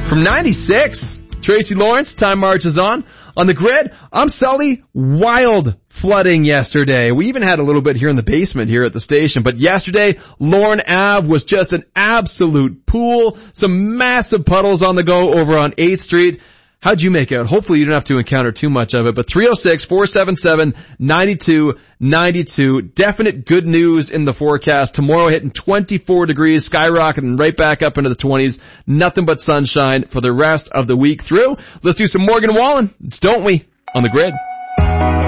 From 96, Tracy Lawrence, time marches on. On the grid, I'm Sully. Wild flooding yesterday. We even had a little bit here in the basement here at the station. But yesterday, Lorne Ave was just an absolute pool. Some massive puddles on the go over on 8th Street. How'd you make out? Hopefully you don't have to encounter too much of it. But 306-477-9292. Definite good news in the forecast. Tomorrow hitting 24 degrees, skyrocketing right back up into the 20s. Nothing but sunshine for the rest of the week through. Let's do some Morgan Wallen. It's Don't We on the Grid.